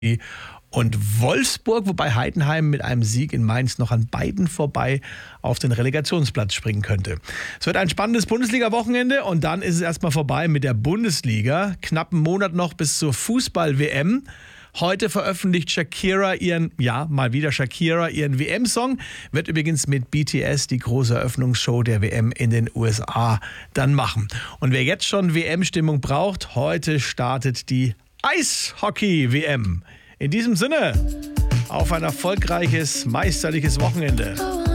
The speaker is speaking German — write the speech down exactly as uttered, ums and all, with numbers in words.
und Wolfsburg, wobei Heidenheim mit einem Sieg in Mainz noch an beiden vorbei auf den Relegationsplatz springen könnte. Es wird ein spannendes Bundesliga-Wochenende und dann ist es erstmal vorbei mit der Bundesliga. Knapp einen Monat noch bis zur Fußball-W M. Heute veröffentlicht Shakira ihren, ja, mal wieder Shakira, ihren W M-Song. Wird übrigens mit B T S die große Eröffnungsshow der W M in den U S A dann machen. Und wer jetzt schon W M-Stimmung braucht, heute startet die Eishockey-W M. In diesem Sinne, auf ein erfolgreiches, meisterliches Wochenende.